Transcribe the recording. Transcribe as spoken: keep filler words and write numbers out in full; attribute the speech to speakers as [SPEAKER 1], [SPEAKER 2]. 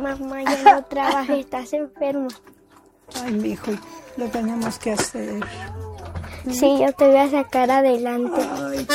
[SPEAKER 1] Mamá, ya no trabajes, estás enfermo.
[SPEAKER 2] Ay, mijo, lo tenemos que hacer.
[SPEAKER 1] Sí, yo te voy a sacar adelante.
[SPEAKER 2] Ay,